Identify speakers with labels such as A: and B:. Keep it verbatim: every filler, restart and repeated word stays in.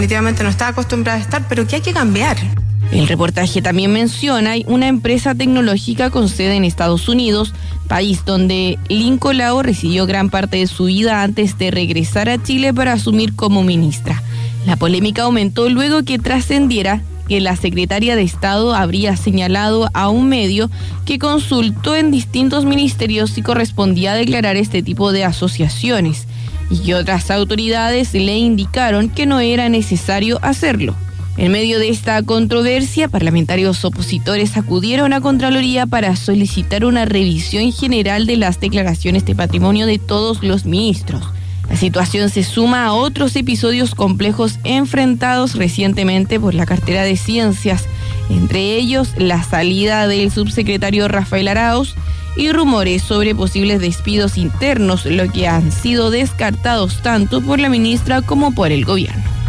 A: Definitivamente no está acostumbrada a estar, pero que hay que cambiar.
B: El reportaje también menciona una empresa tecnológica con sede en Estados Unidos, país donde Lincoln Lao residió gran parte de su vida antes de regresar a Chile para asumir como ministra. La polémica aumentó luego que trascendiera que la secretaria de Estado habría señalado a un medio que consultó en distintos ministerios si correspondía declarar este tipo de asociaciones y que otras autoridades le indicaron que no era necesario hacerlo. En medio de esta controversia, parlamentarios opositores acudieron a Contraloría para solicitar una revisión general de las declaraciones de patrimonio de todos los ministros. La situación se suma a otros episodios complejos enfrentados recientemente por la cartera de Ciencias, entre ellos la salida del subsecretario Rafael Arauz y rumores sobre posibles despidos internos, lo que han sido descartados tanto por la ministra como por el gobierno.